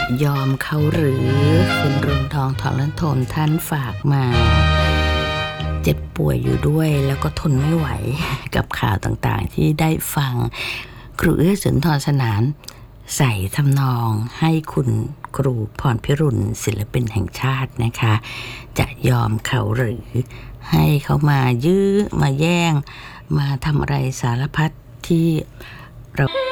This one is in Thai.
ยอมเขาหรือคุณรุนทองทองลันทมท่านฝากมาเจ็บป่วยอยู่ด้วยแล้วก็ทนไม่ไหวกับข่าวต่างๆที่ได้ฟังครูเอื้อสุนทรสนานใส่ทำนองให้คุณครูพรพิรุณศิลปินแห่งชาตินะคะจะยอมเขาหรือให้เขามายื้อมาแย่งมาทำอะไรสารพัดที่เรา